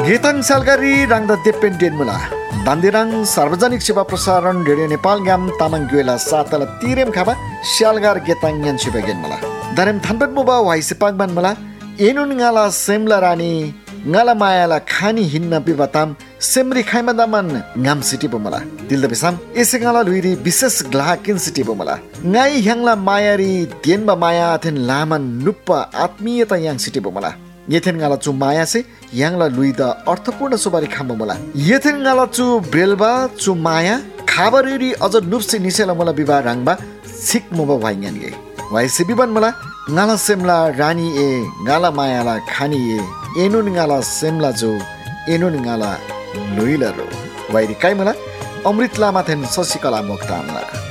गेताङ सालगारी राङदा देपेन डेनमुला दान्दिराङ सार्वजनिक सेवा प्रसारण रेडियो नेपाल ग्याम तामाङ ग्युला सातल तिरेम खाबा स्यालगार गेताङ यान छिबा गेनमला दारेम थानपट मुबा वाइसे पागबान मला एनुन ngala semla rani ngala mayala khani hinna bibatam semri khaima daman ngam city bomala dilda besam ese ngala luiri विशेष ग्लाकिन city Bumla ngai hyangla mayari dienba maya then laman nupa आत्मीयता yang city Bumla येथेन ngala chu maya se yangla luida अर्थपूर्ण सुबारी खाम Bumla येथेन ngala chu ब्रेलबा chu maya खाबरेरी अझ नुप्से निसेला मला बिबा राङबा सिक मोबा वाइङगे vice Vivian मला ngala semla rani e ngala mayala khani e enun ngala semla jo enun ngala luila ro wairi kai मला अमृत लामा थेन शशिकला मोक्तानला